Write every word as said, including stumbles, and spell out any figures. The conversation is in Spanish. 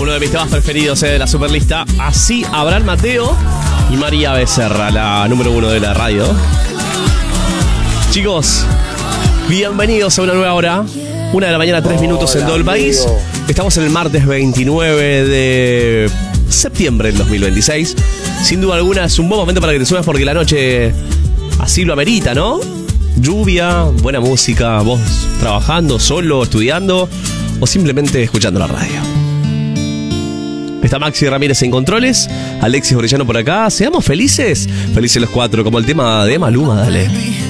Uno de mis temas preferidos, eh, de la Superlista. Así, Abraham Mateo y María Becerra, la número uno de la radio. Chicos, bienvenidos a una nueva hora. Una de la mañana, tres minutos en todo el país. Estamos en el martes veintinueve de septiembre del dos mil veintiséis. Sin duda alguna es un buen momento para que te subas porque la noche así lo amerita, ¿no? Lluvia, buena música, vos trabajando, solo, estudiando o simplemente escuchando la radio. Está Maxi Ramírez en controles, Alexis Orellano por acá. Seamos felices, felices los cuatro, como el tema de Maluma, dale.